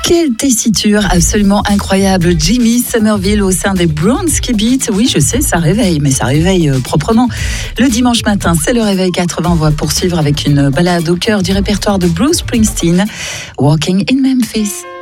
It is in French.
Quelle tessiture absolument incroyable. Jimmy Somerville au sein des Bronski Beats. Oui, je sais, ça réveille, mais ça réveille proprement. Le dimanche matin, c'est le Réveil 80. On va poursuivre avec une balade au cœur du répertoire de Bruce Springsteen, Walking in Memphis.